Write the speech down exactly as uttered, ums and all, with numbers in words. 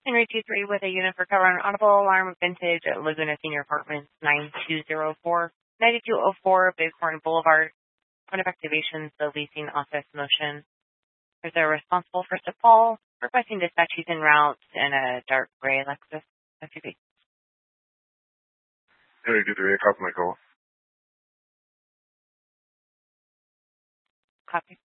Henry two three with a unit for cover on audible alarm vintage at Laguna Senior Apartments nine two zero four, ninety-two oh four Bighorn Boulevard. Point of activation, the leasing office motion. There's a responsible for Paul requesting dispatch. He's en route in a dark gray Lexus S U V. Henry two three, copy my call. Copy.